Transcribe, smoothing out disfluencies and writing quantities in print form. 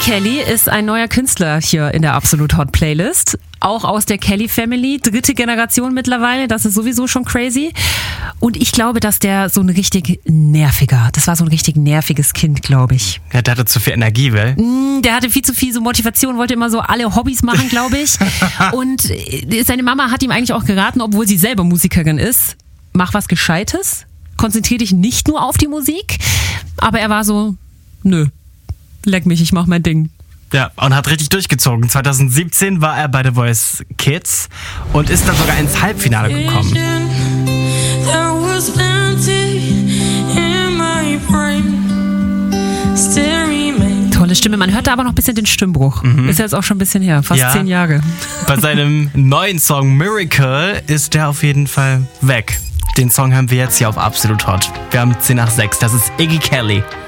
Kelly ist ein neuer Künstler hier in der Absolut Hot Playlist. Auch aus der Kelly Family, 3. Generation mittlerweile, das ist sowieso schon crazy. Und ich glaube, dass der das war so ein richtig nerviges Kind, glaube ich. Ja, der hatte zu viel Energie, weil? Der hatte viel zu viel so Motivation, wollte immer so alle Hobbys machen, glaube ich. Und seine Mama hat ihm eigentlich auch geraten, obwohl sie selber Musikerin ist, mach was Gescheites, konzentrier dich nicht nur auf die Musik. Aber er war so, nö, leck mich, ich mach mein Ding. Ja, und hat richtig durchgezogen. 2017 war er bei The Voice Kids und ist dann sogar ins Halbfinale gekommen. Tolle Stimme, man hört da aber noch ein bisschen den Stimmbruch. Ist jetzt auch schon ein bisschen her, fast 10 Jahre. Bei seinem neuen Song Miracle ist der auf jeden Fall weg. Den Song haben wir jetzt hier auf Absolut Hot. Wir haben 10 nach 6, das ist Iggy Kelly.